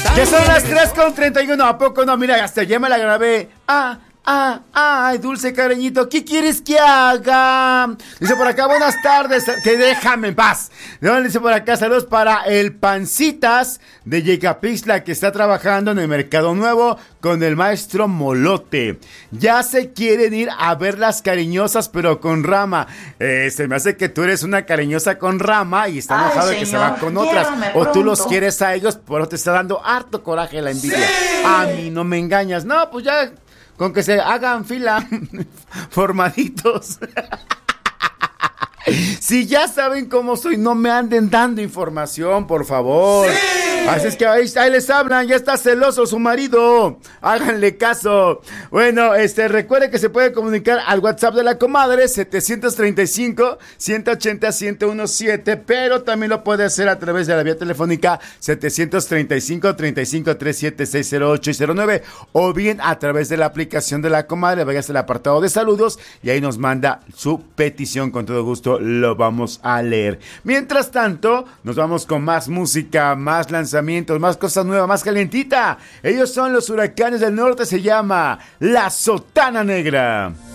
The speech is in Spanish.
Ya son las 3:31, ¿a poco no? Mira, hasta ya me la grabé. Ay, dulce cariñito, ¿qué quieres que haga? Dice por acá, buenas tardes, que déjame en paz. Dice por acá, saludos para el Pancitas de Yecapixtla, que está trabajando en el Mercado Nuevo con el maestro Molote. Ya se quieren ir a ver las cariñosas, pero con Rama. Se me hace que tú eres una cariñosa con Rama y está enojado de que se va con otras. O tú los quieres a ellos, pero te está dando harto coraje la envidia. ¡Sí! A mí no me engañas. No, pues ya... Con que se hagan fila, formaditos. Si ya saben cómo soy, no me anden dando información, por favor. ¡Sí! Así es que ahí les hablan, ya está celoso su marido. Háganle caso. Bueno, recuerden que se puede comunicar al WhatsApp de la comadre, 735-180-1017, pero también lo puede hacer a través de la vía telefónica 735-3537-608 y 09, o bien a través de la aplicación de la comadre. Váyase al apartado de saludos y ahí nos manda su petición, con todo gusto lo vamos a leer. Mientras tanto, nos vamos con más música, más lanzamientos, más cosas nuevas, más calientita. Ellos son los Huracanes del Norte, se llama La Sotana Negra.